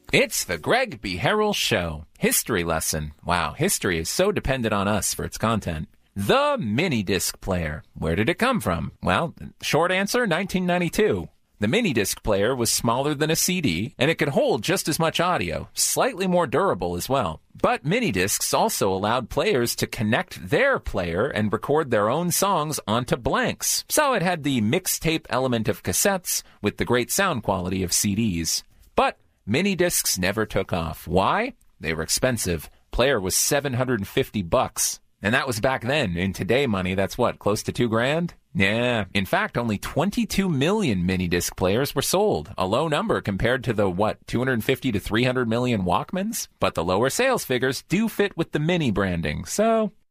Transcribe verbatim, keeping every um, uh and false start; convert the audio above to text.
It's the Greg B. Harrell Show. History lesson. Wow, history is so dependent on us for its content. The mini disc player. Where did it come from? Well, short answer, nineteen ninety-two. The mini disc player was smaller than a C D, and it could hold just as much audio, slightly more durable as well. But mini discs also allowed players to connect their player and record their own songs onto blanks. So it had the mixtape element of cassettes with the great sound quality of C Ds. But mini discs never took off. Why? They were expensive. Player was seven hundred fifty bucks. And that was back then. In today money, that's what, close to two grand? Yeah. In fact, only twenty-two million mini disc players were sold. A low number compared to the, what, two hundred fifty to three hundred million Walkmans? But the lower sales figures do fit with the mini branding. So,